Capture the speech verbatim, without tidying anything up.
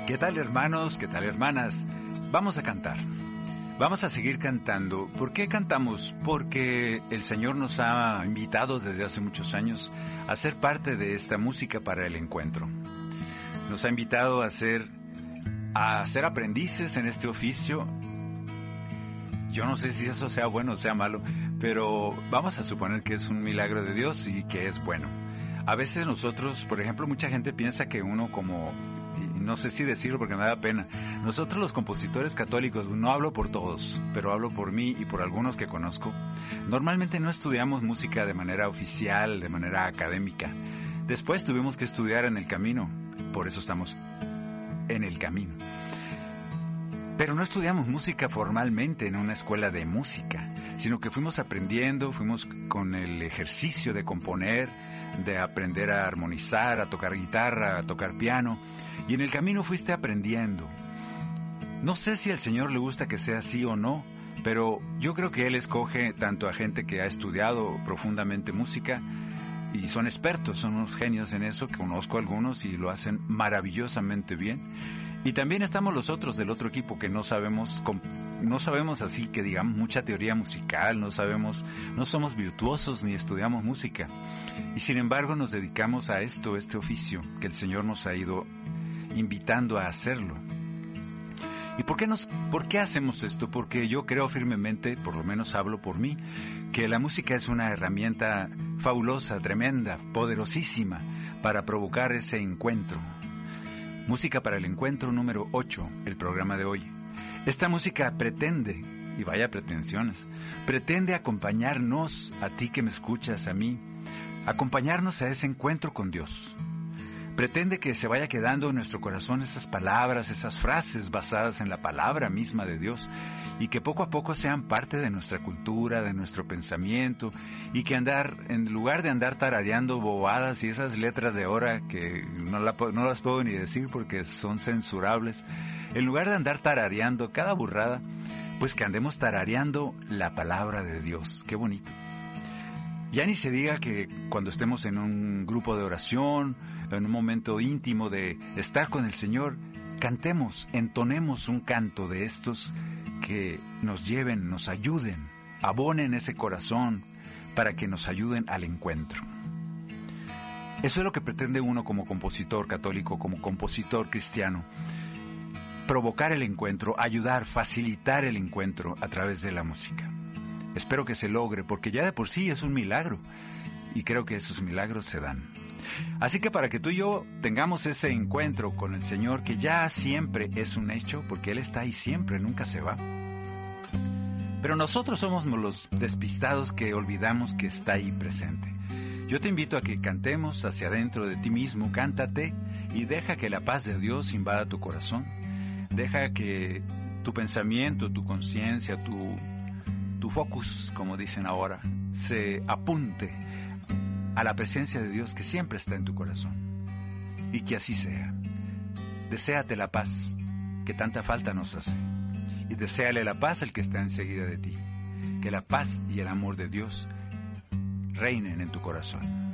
¿Qué tal, hermanos? ¿Qué tal, hermanas? Vamos a cantar. Vamos a seguir cantando. ¿Por qué cantamos? Porque el Señor nos ha invitado desde hace muchos años a ser parte de esta música para el encuentro. Nos ha invitado a ser, a ser aprendices en este oficio. Yo no sé si eso sea bueno o sea malo, pero vamos a suponer que es un milagro de Dios y que es bueno. A veces nosotros, por ejemplo, mucha gente piensa que uno como... no sé si decirlo porque me da pena. Nosotros los compositores católicos, no hablo por todos, pero hablo por mí y por algunos que conozco, normalmente no estudiamos música de manera oficial, de manera académica. Después tuvimos que estudiar en el camino, por eso estamos en el camino. Pero no estudiamos música formalmente en una escuela de música, sino que fuimos aprendiendo, fuimos con el ejercicio de componer, de aprender a armonizar, a tocar guitarra, a tocar piano. Y en el camino fuiste aprendiendo. No sé si al Señor le gusta que sea así o no, pero yo creo que Él escoge tanto a gente que ha estudiado profundamente música y son expertos, son unos genios en eso, que conozco algunos y lo hacen maravillosamente bien. Y también estamos los otros del otro equipo que no sabemos, no sabemos así que digamos mucha teoría musical, no sabemos, no somos virtuosos ni estudiamos música. Y sin embargo nos dedicamos a esto, este oficio que el Señor nos ha ido invitando a hacerlo. ¿Y por qué nos, por qué hacemos esto? Porque yo creo firmemente, por lo menos hablo por mí, que la música es una herramienta fabulosa, tremenda, poderosísima para provocar ese encuentro. Música para el encuentro número ocho, el programa de hoy. Esta música pretende, y vaya pretensiones, pretende acompañarnos, a ti que me escuchas, a mí, acompañarnos a ese encuentro con Dios. Pretende que se vaya quedando en nuestro corazón esas palabras, esas frases basadas en la palabra misma de Dios y que poco a poco sean parte de nuestra cultura, de nuestro pensamiento y que andar, en lugar de andar tarareando bobadas y esas letras de hora que no, la, no las puedo ni decir porque son censurables, en lugar de andar tarareando cada burrada, pues que andemos tarareando la palabra de Dios. ¡Qué bonito! Ya ni se diga que cuando estemos en un grupo de oración, en un momento íntimo de estar con el Señor, cantemos, entonemos un canto de estos que nos lleven, nos ayuden, abonen ese corazón para que nos ayuden al encuentro. Eso es lo que pretende uno como compositor católico, como compositor cristiano. Provocar el encuentro, ayudar, facilitar el encuentro a través de la música. Espero que se logre, porque ya de por sí es un milagro, y creo que esos milagros se dan. Así que para que tú y yo tengamos ese encuentro con el Señor, que ya siempre es un hecho, porque Él está ahí siempre, nunca se va. Pero nosotros somos los despistados que olvidamos que está ahí presente. Yo te invito a que cantemos hacia adentro de ti mismo, cántate, y deja que la paz de Dios invada tu corazón. Deja que tu pensamiento, tu conciencia, tu... tu focus, como dicen ahora, se apunte a la presencia de Dios que siempre está en tu corazón. Y que así sea. Deséate la paz que tanta falta nos hace. Y deséale la paz al que está enseguida de ti. Que la paz y el amor de Dios reinen en tu corazón.